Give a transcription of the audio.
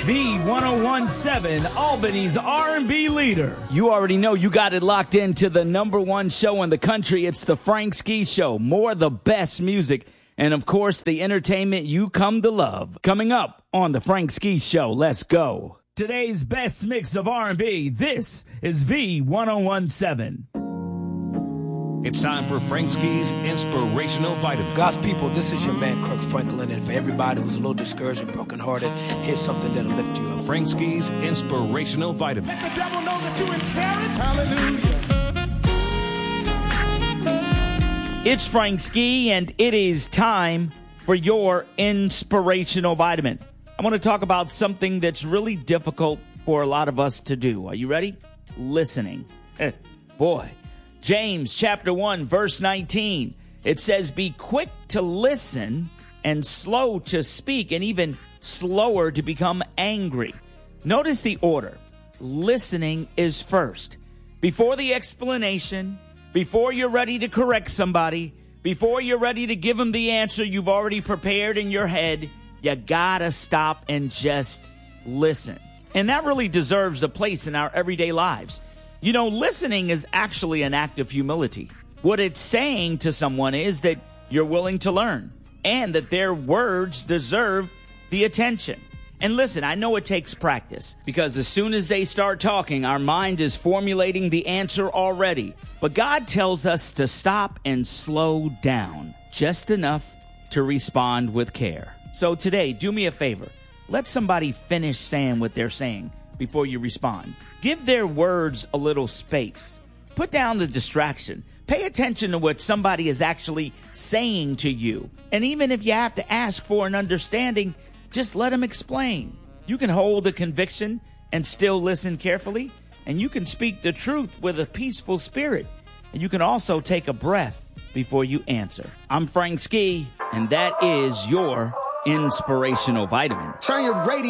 The 1017 Albany's R&B leader. You already know you got it locked into the number one show in the country. It's the Frank Ski Show. More of the best music and, of course, the entertainment you come to love. Coming up on the Frank Ski Show. Let's go. Today's best mix of R&B. This is V1017. It's time for Frank Ski's Inspirational Vitamin. God's people, this is your man, Kirk Franklin, and for everybody who's a little discouraged and brokenhearted, here's something that'll lift you up. Frank Ski's Inspirational Vitamin. Let the devil know that you encourage. Hallelujah. It's Frank Ski, and it is time for your Inspirational Vitamin. I want to talk about something that's really difficult for a lot of us to do. Are you ready? Listening. Boy. James chapter 1, verse 19. It says, be quick to listen and slow to speak and even slower to become angry. Notice the order. Listening is first. Before the explanation, before you're ready to correct somebody, before you're ready to give them the answer you've already prepared in your head, you gotta stop and just listen. And that really deserves a place in our everyday lives. You know, listening is actually an act of humility. What it's saying to someone is that you're willing to learn and that their words deserve the attention. And listen, I know it takes practice because as soon as they start talking, our mind is formulating the answer already. But God tells us to stop and slow down just enough to respond with care. So today, do me a favor. Let somebody finish saying what they're saying before you respond. Give their words a little space. Put down the distraction. Pay attention to what somebody is actually saying to you. And even if you have to ask for an understanding, just let them explain. You can hold a conviction and still listen carefully. And you can speak the truth with a peaceful spirit. And you can also take a breath before you answer. I'm Frank Ski, and that is your Inspirational Vitamin. Turn your radio